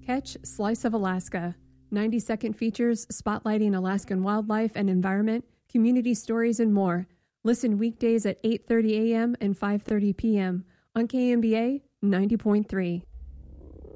Catch Slice of Alaska, 90-second features spotlighting Alaskan wildlife and environment, community stories, and more. Listen weekdays at 8:30 a.m. and 5:30 p.m. on KMBA 90.3.